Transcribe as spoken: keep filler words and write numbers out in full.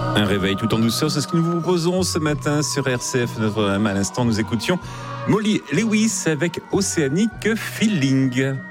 Un réveil tout en douceur, c'est ce que nous vous proposons ce matin sur R C F. Notre, à l'instant, nous écoutions Molly Lewis avec Océanique Feeling.